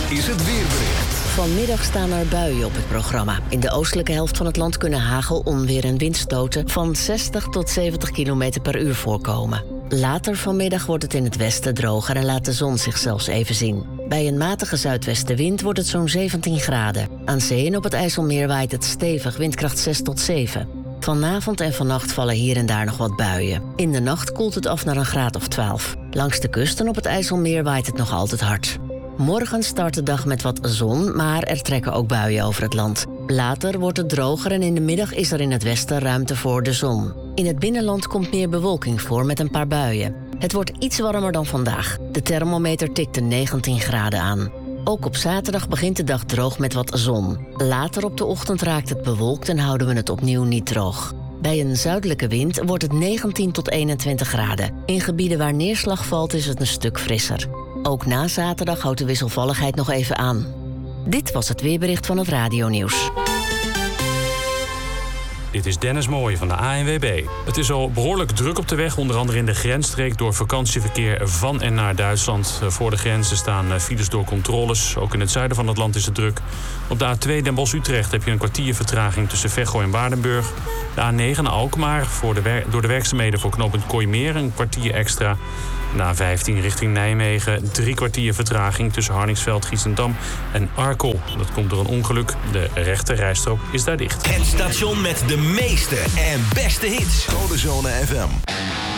is het weerbericht. Vanmiddag staan er buien op het programma. In de oostelijke helft van het land kunnen hagel, onweer en windstoten van 60 tot 70 km per uur voorkomen. Later vanmiddag wordt het in het westen droger en laat de zon zich zelfs even zien. Bij een matige zuidwestenwind wordt het zo'n 17 graden. Aan zee en op het IJsselmeer waait het stevig, windkracht 6 tot 7. Vanavond en vannacht vallen hier en daar nog wat buien. In de nacht koelt het af naar een graad of 12. Langs de kust en op het IJsselmeer waait het nog altijd hard. Morgen start de dag met wat zon, maar er trekken ook buien over het land. Later wordt het droger en in de middag is er in het westen ruimte voor de zon. In het binnenland komt meer bewolking voor met een paar buien. Het wordt iets warmer dan vandaag. De thermometer tikt de 19 graden aan. Ook op zaterdag begint de dag droog met wat zon. Later op de ochtend raakt het bewolkt en houden we het opnieuw niet droog. Bij een zuidelijke wind wordt het 19 tot 21 graden. In gebieden waar neerslag valt is het een stuk frisser. Ook na zaterdag houdt de wisselvalligheid nog even aan. Dit was het weerbericht van het Radionieuws. Dit is Dennis Mooij van de ANWB. Het is al behoorlijk druk op de weg, onder andere in de grensstreek door vakantieverkeer van en naar Duitsland. Voor de grenzen staan files door controles. Ook in het zuiden van het land is het druk. Op de A2 Den Bosch-Utrecht heb je een kwartier vertraging tussen Veghel en Waardenburg. De A9 naar Alkmaar door de werkzaamheden voor knooppunt Kooimeer een kwartier extra. De A15 richting Nijmegen 3 kwartier vertraging tussen Harningsveld, Giessendam en Arkel. Dat komt door een ongeluk. De rechte rijstrook is daar dicht. Het station met de meeste en beste hits. Codezone FM.